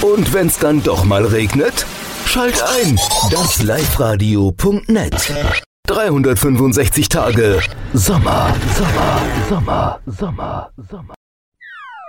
Und wenn's dann doch mal regnet? Schalt ein, das liveradio.net. 365 Tage Sommer, Sommer, Sommer, Sommer, Sommer.